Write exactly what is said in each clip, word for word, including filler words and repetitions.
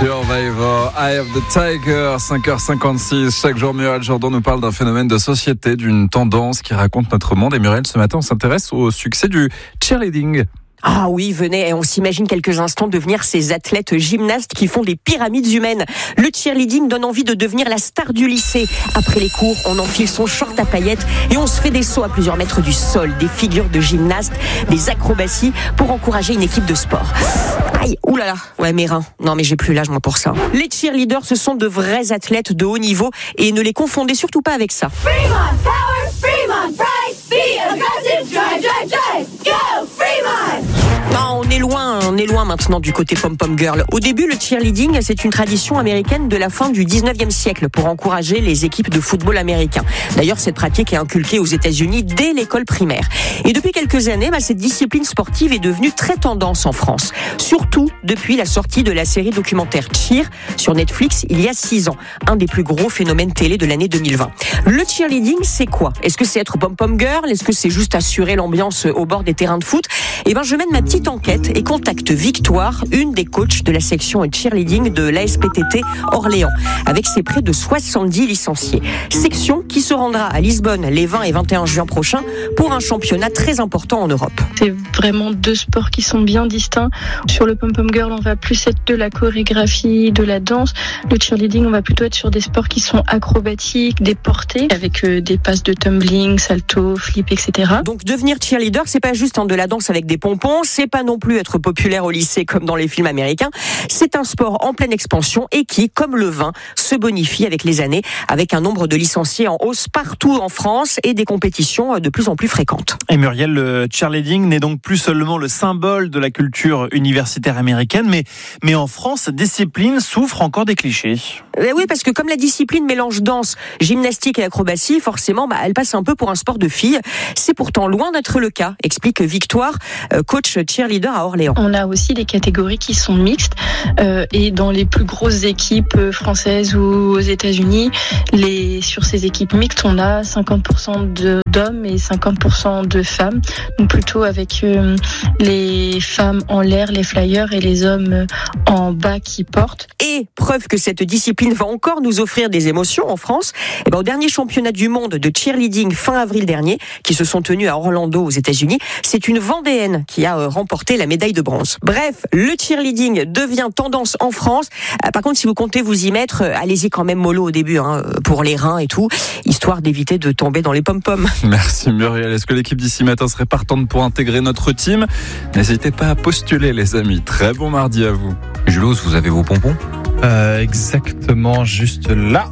Survivor, Eye of the Tiger, cinq heures cinquante-six. Chaque jour, Muriel Jourdan nous parle d'un phénomène de société, d'une tendance qui raconte notre monde. Et Muriel, ce matin, on s'intéresse au succès du cheerleading. Ah oui, venez, on s'imagine quelques instants devenir ces athlètes gymnastes qui font des pyramides humaines. Le cheerleading donne envie de devenir la star du lycée. Après les cours, on enfile son short à paillettes et on se fait des sauts à plusieurs mètres du sol, des figures de gymnastes, des acrobaties pour encourager une équipe de sport. Aïe, oulala, ouais mes reins. Non mais j'ai plus l'âge moi pour ça. Les cheerleaders, ce sont de vrais athlètes de haut niveau et ne les confondez surtout pas avec ça. Fremont, power, Fremont, pride, be aggressive, drive, drive, drive, go, Fremont! Non, on est loin, on est loin maintenant du côté pom-pom girl. Au début, le cheerleading, c'est une tradition américaine de la fin du dix-neuvième siècle pour encourager les équipes de football américains. D'ailleurs, cette pratique est inculquée aux États-Unis dès l'école primaire. Et depuis quelques années, bah, cette discipline sportive est devenue très tendance en France. Surtout depuis la sortie de la série documentaire Cheer sur Netflix il y a six ans. Un des plus gros phénomènes télé de l'année deux mille vingt. Le cheerleading, c'est quoi? Est-ce que c'est être pom-pom girl? Est-ce que c'est juste assurer l'ambiance au bord des terrains de foot? Eh ben, je mène ma petite enquête et contacte Victoire, une des coachs de la section cheerleading de l'A S P T T Orléans, avec ses près de soixante-dix licenciés. Section qui se rendra à Lisbonne les vingt et vingt et un juin prochains pour un championnat très important en Europe. C'est vraiment deux sports qui sont bien distincts. Sur le pom-pom girl, on va plus être de la chorégraphie, de la danse. Le cheerleading, on va plutôt être sur des sports qui sont acrobatiques, des portées, avec euh, des passes de tumbling, salto, flip, et cetera. Donc devenir cheerleader, c'est pas juste hein, de la danse avec des pompons, c'est pas non plus être populaire au lycée comme dans les films américains. C'est un sport en pleine expansion et qui, comme le vin, se bonifie avec les années, avec un nombre de licenciés en hausse partout en France et des compétitions de plus en plus fréquentes. Et Muriel, le cheerleading n'est donc plus seulement le symbole de la culture universitaire américaine, mais, mais en France, cette discipline souffre encore des clichés. Eh oui, parce que comme la discipline mélange danse, gymnastique et acrobatie, forcément, bah, elle passe un peu pour un sport de filles. C'est pourtant loin d'être le cas, explique Victoire, coach cheerleader à Orléans. On a aussi des catégories qui sont mixtes euh, et dans les plus grosses équipes françaises ou aux États-Unis, les, sur ces équipes mixtes, on a cinquante pour cent de, d'hommes et cinquante pour cent de femmes. Donc plutôt avec euh, les femmes en l'air, les flyers, et les hommes en bas qui portent. Et preuve que cette discipline va encore nous offrir des émotions en France, et ben, au dernier championnat du monde de cheerleading fin avril dernier, qui se sont tenus à Orlando aux États-Unis, c'est une Vendéenne qui a remporté la médaille de bronze. Bref, le cheerleading devient tendance en France. Par contre, si vous comptez vous y mettre, allez-y quand même mollo au début, hein, pour les reins et tout, histoire d'éviter de tomber dans les pom-poms. Merci Muriel. Est-ce que l'équipe d'ici matin serait partante pour intégrer notre team? N'hésitez pas à postuler les amis. Très bon mardi à vous. Julos, vous avez vos pompons? Euh, exactement, juste là.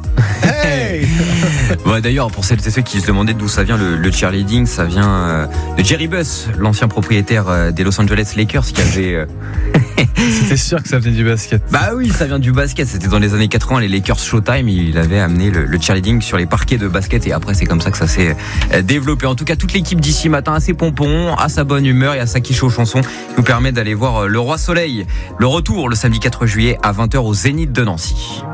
Hey ouais, d'ailleurs, pour celles et ceux qui se demandaient d'où ça vient le, le cheerleading, ça vient euh, de Jerry Buss, l'ancien propriétaire euh, des Los Angeles Lakers, qui avait... Euh... C'était sûr que ça venait du basket. Bah oui, ça vient du basket. C'était dans les années quatre-vingts, les Lakers Showtime. Il avait amené le, le cheerleading sur les parquets de basket et après c'est comme ça que ça s'est développé. En tout cas, toute l'équipe d'ici matin a ses pompons, a sa bonne humeur et a sa quiche aux chansons qui nous permet d'aller voir le Roi Soleil. Le retour le samedi quatre juillet à vingt heures au Zénith de Nancy.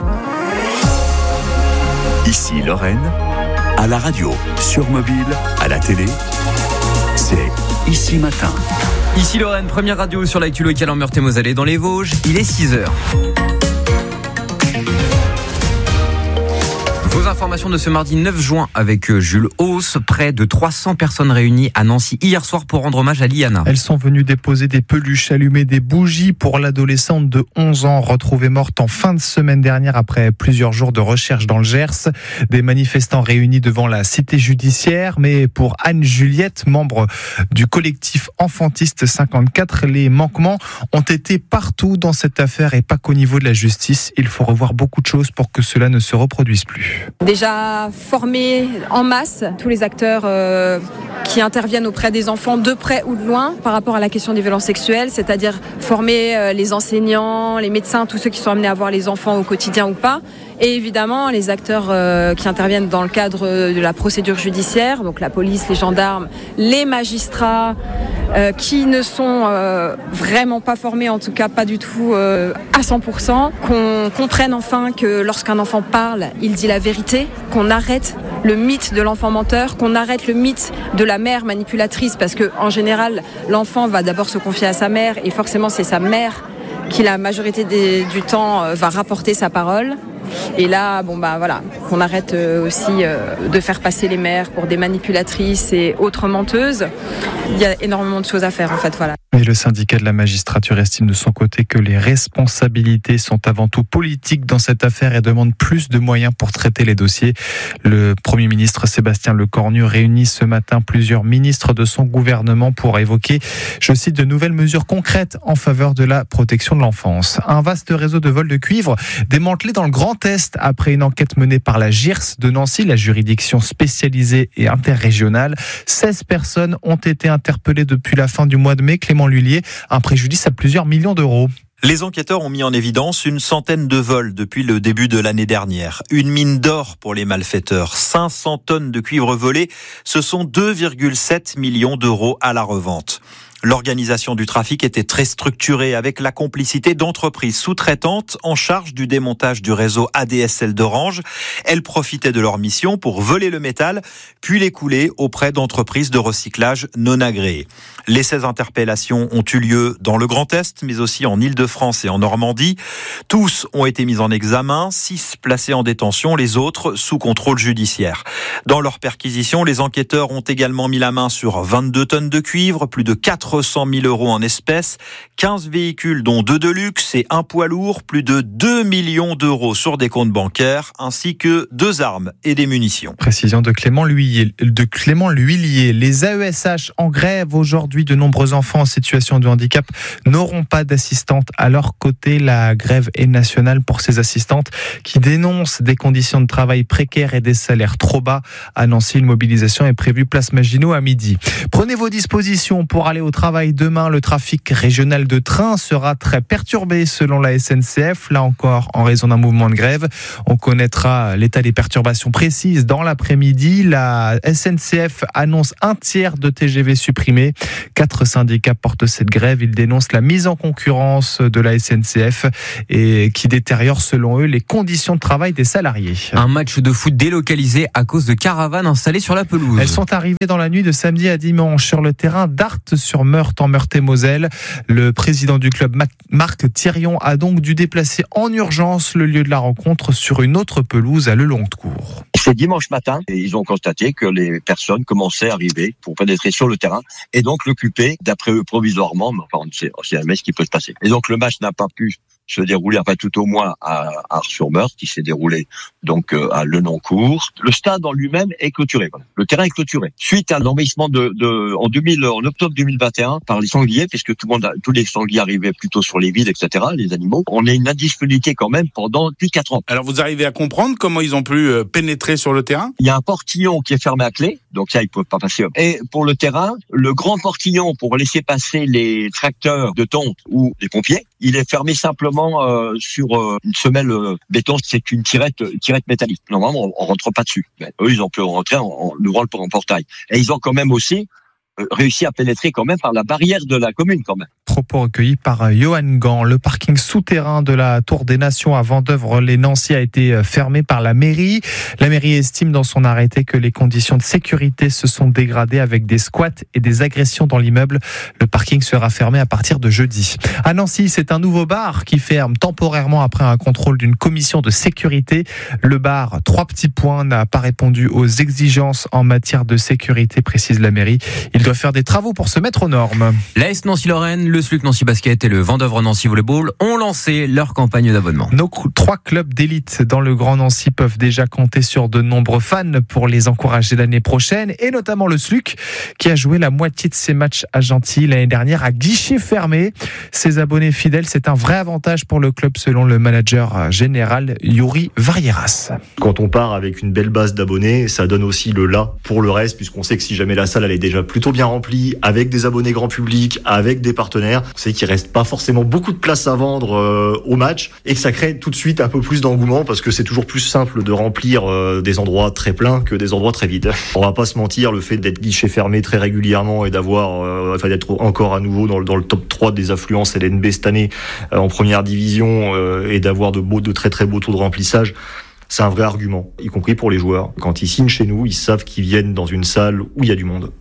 Ici Lorraine, à la radio, sur mobile, à la télé, c'est Ici Matin. Ici Lorraine, première radio sur l'actu locale en Meurthe-et-Moselle et dans les Vosges, il est six heures. Vos informations de ce mardi neuf juin avec Jules Hauss. Près de trois cents personnes réunies à Nancy hier soir pour rendre hommage à Liana. Elles sont venues déposer des peluches, allumer des bougies pour l'adolescente de onze ans retrouvée morte en fin de semaine dernière après plusieurs jours de recherche dans le Gers. Des manifestants réunis devant la cité judiciaire, mais pour Anne-Juliette, membre du collectif Enfantiste cinquante-quatre, les manquements ont été partout dans cette affaire et pas qu'au niveau de la justice. Il faut revoir beaucoup de choses pour que cela ne se reproduise plus. Déjà former en masse tous les acteurs euh, qui interviennent auprès des enfants de près ou de loin par rapport à la question des violences sexuelles, c'est-à-dire former euh, les enseignants, les médecins, tous ceux qui sont amenés à voir les enfants au quotidien ou pas, et évidemment les acteurs euh, qui interviennent dans le cadre de la procédure judiciaire, donc la police, les gendarmes, les magistrats, euh, qui ne sont euh, vraiment pas formés, en tout cas pas du tout euh, à cent pour cent, qu'on comprenne enfin que lorsqu'un enfant parle, il dit la vérité, qu'on arrête le mythe de l'enfant menteur, qu'on arrête le mythe de la mère manipulatrice, parce que en général l'enfant va d'abord se confier à sa mère et forcément c'est sa mère qui la majorité des, du temps euh, va rapporter sa parole. Et là, bon bah voilà, qu'on arrête euh, aussi euh, de faire passer les maires pour des manipulatrices et autres menteuses. Il y a énormément de choses à faire en fait, voilà. Et le syndicat de la magistrature estime de son côté que les responsabilités sont avant tout politiques dans cette affaire et demande plus de moyens pour traiter les dossiers. Le Premier ministre Sébastien Lecornu réunit ce matin plusieurs ministres de son gouvernement pour évoquer, je cite, de nouvelles mesures concrètes en faveur de la protection de l'enfance. Un vaste réseau de vols de cuivre démantelé dans le Grand Est après une enquête menée par la J I R S de Nancy, la juridiction spécialisée et interrégionale. seize personnes ont été interpellées depuis la fin du mois de mai. Clément Lhuillier, un préjudice à plusieurs millions d'euros. Les enquêteurs ont mis en évidence une centaine de vols depuis le début de l'année dernière. Une mine d'or pour les malfaiteurs. cinq cents tonnes de cuivre volé, ce sont deux virgule sept millions d'euros à la revente. L'organisation du trafic était très structurée avec la complicité d'entreprises sous-traitantes en charge du démontage du réseau A D S L d'Orange. Elles profitaient de leur mission pour voler le métal, puis l'écouler auprès d'entreprises de recyclage non agréées. Les seize interpellations ont eu lieu dans le Grand Est, mais aussi en Île-de-France et en Normandie. Tous ont été mis en examen, six placés en détention, les autres sous contrôle judiciaire. Dans leur perquisition, les enquêteurs ont également mis la main sur vingt-deux tonnes de cuivre, plus de quatre cent mille euros en espèces, quinze véhicules dont deux de luxe et un poids lourd, plus de deux millions d'euros sur des comptes bancaires, ainsi que deux armes et des munitions. Précision de Clément Lhuillier. De Clément Lhuillier. Les A E S H en grève aujourd'hui. De nombreux enfants en situation de handicap n'auront pas d'assistante à leur côté. La grève est nationale pour ces assistantes qui dénoncent des conditions de travail précaires et des salaires trop bas. À Nancy, une mobilisation est prévue place Maginot à midi. Prenez vos dispositions pour aller au travail demain. Le trafic régional de train sera très perturbé selon la S N C F. Là encore, en raison d'un mouvement de grève. On connaîtra l'état des perturbations précises dans l'après-midi. La S N C F annonce un tiers de T G V supprimés. Quatre syndicats portent cette grève. Ils dénoncent la mise en concurrence de la S N C F et qui détériore selon eux les conditions de travail des salariés. Un match de foot délocalisé à cause de caravanes installées sur la pelouse. Elles sont arrivées dans la nuit de samedi à dimanche sur le terrain d'Art-sur-Meurthe en Meurthe-et-Moselle. Le président du club, Marc Thirion, a donc dû déplacer en urgence le lieu de la rencontre sur une autre pelouse à Lelong-de-Cour. C'est dimanche matin et ils ont constaté que les personnes commençaient à arriver pour pénétrer sur le terrain et donc l'occuper, d'après eux provisoirement, mais enfin, c'est, c'est jamais ce qui peut se passer. Et donc le match n'a pas pu se dérouler, enfin tout au moins à Art-sur-Meurthe, qui s'est déroulé donc euh, à Lenoncourt. Le stade en lui-même est clôturé. Voilà. Le terrain est clôturé. Suite à un envahissement de, de en deux mille, en octobre deux mille vingt et un par les sangliers, puisque tout le monde, a, tous les sangliers arrivaient plutôt sur les villes, et cetera. Les animaux. On a une indisponibilité quand même pendant plus de quatre ans. Alors vous arrivez à comprendre comment ils ont pu pénétrer sur le terrain ? Il y a un portillon qui est fermé à clé, donc ça ils peuvent pas passer. Et pour le terrain, le grand portillon pour laisser passer les tracteurs de tonte ou les pompiers, il est fermé simplement Euh, sur euh, une semelle euh, béton, c'est une tirette, euh, tirette métallique. Normalement, on, on rentre pas dessus. Mais eux, ils ont pu rentrer en, en ouvrant le portail. Et ils ont quand même aussi euh, réussi à pénétrer quand même par la barrière de la commune quand même. Propos recueillis par Johan Gant. Le parking souterrain de la Tour des Nations à Vendeuvre-les-Nancy a été fermé par la mairie. La mairie estime dans son arrêté que les conditions de sécurité se sont dégradées avec des squats et des agressions dans l'immeuble. Le parking sera fermé à partir de jeudi. À Nancy, c'est un nouveau bar qui ferme temporairement après un contrôle d'une commission de sécurité. Le bar Trois Petits Points n'a pas répondu aux exigences en matière de sécurité, précise la mairie. Il doit faire des travaux pour se mettre aux normes. L'A S Nancy-Lorraine, le Sluc Nancy Basket et le Vendeuvre Nancy Volleyball ont lancé leur campagne d'abonnement. Nos trois clubs d'élite dans le Grand Nancy peuvent déjà compter sur de nombreux fans pour les encourager l'année prochaine, et notamment le Sluc qui a joué la moitié de ses matchs à Gentilly l'année dernière à guichet fermé. Ses abonnés fidèles, c'est un vrai avantage pour le club selon le manager général Yuri Varieras. Quand on part avec une belle base d'abonnés, ça donne aussi le là pour le reste, puisqu'on sait que si jamais la salle elle est déjà plutôt bien remplie, avec des abonnés grand public, avec des partenaires, on sait qu'il reste pas forcément beaucoup de place à vendre euh, au match, et que ça crée tout de suite un peu plus d'engouement, parce que c'est toujours plus simple de remplir euh, des endroits très pleins que des endroits très vides. On va pas se mentir, le fait d'être guichet fermé très régulièrement et d'avoir, euh, enfin d'être encore à nouveau dans le, dans le top trois des affluences L N B cette année euh, en première division euh, et d'avoir de beaux, de très très beaux taux de remplissage, c'est un vrai argument, y compris pour les joueurs. Quand ils signent chez nous, ils savent qu'ils viennent dans une salle où il y a du monde.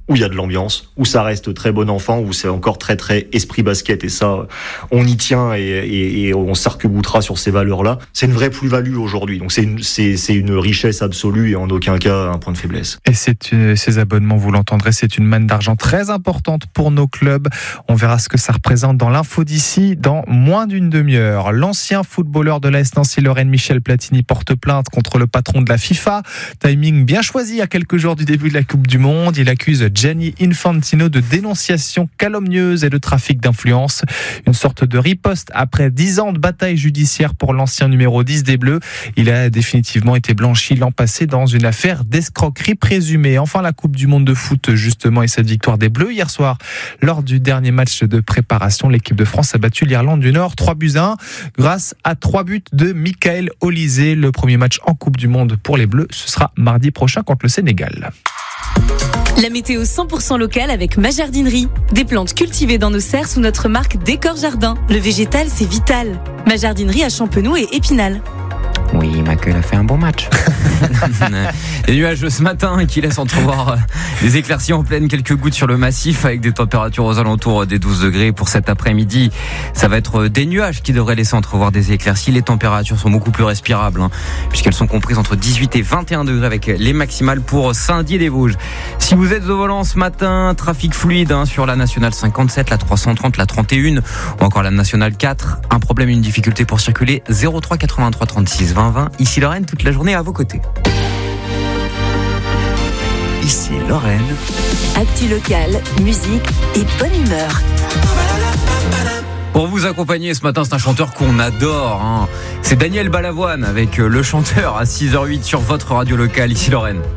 où il y a de l'ambiance, où ça reste très bon enfant, où c'est encore très très esprit basket, et ça, on y tient et, et, et on s'arc-boutera sur ces valeurs-là. C'est une vraie plus-value aujourd'hui, donc c'est une, c'est, c'est une richesse absolue et en aucun cas un point de faiblesse. Et c'est, euh, ces abonnements, vous l'entendrez, c'est une manne d'argent très importante pour nos clubs. On verra ce que ça représente dans l'info d'ici dans moins d'une demi-heure. L'ancien footballeur de l'A S Nancy-Lorraine, Michel Platini, porte plainte contre le patron de la FIFA. Timing bien choisi à quelques jours du début de la Coupe du Monde. Il accuse Gianni Infantino de dénonciation calomnieuse et de trafic d'influence. Une sorte de riposte après dix ans de bataille judiciaire pour l'ancien numéro dix des Bleus. Il a définitivement été blanchi l'an passé dans une affaire d'escroquerie présumée. Enfin, la Coupe du Monde de foot, justement, et cette victoire des Bleus hier soir. Lors du dernier match de préparation, l'équipe de France a battu l'Irlande du Nord trois buts à un grâce à trois buts de Michael Olysée. Le premier match en Coupe du Monde pour les Bleus, ce sera mardi prochain contre le Sénégal. La météo cent pour cent locale avec ma jardinerie. Des plantes cultivées dans nos serres sous notre marque Décor Jardin. Le végétal, c'est vital. Ma jardinerie à Champenoux et Épinal. Oui, Michael a fait un bon match. Des nuages ce matin qui laissent entrevoir des éclaircies en pleine, quelques gouttes sur le massif avec des températures aux alentours des douze degrés pour cet après-midi. Ça va être des nuages qui devraient laisser entrevoir des éclaircies. Les températures sont beaucoup plus respirables hein, puisqu'elles sont comprises entre dix-huit et vingt et un degrés avec les maximales pour Saint-Dié-des-Vosges. Si vous êtes au volant ce matin, trafic fluide hein, sur la nationale cinquante-sept, la trois cent trente, la trente et un ou encore la nationale quatre. Un problème, une difficulté pour circuler, zéro trois quatre-vingt-trois trente-six vingt vingt. Ici Lorraine, toute la journée à vos côtés. Ici Lorraine. Actu locale, musique et bonne humeur. Pour vous accompagner ce matin, c'est un chanteur qu'on adore. Hein. C'est Daniel Balavoine avec le chanteur à six heures huit sur votre radio locale, ici Lorraine.